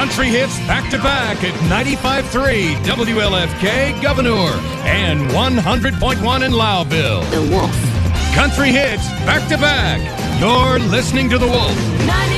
Country hits back-to-back at 95.3 WLFK Governor and 100.1 in Loudville. The Wolf. Country hits back-to-back. You're listening to The Wolf.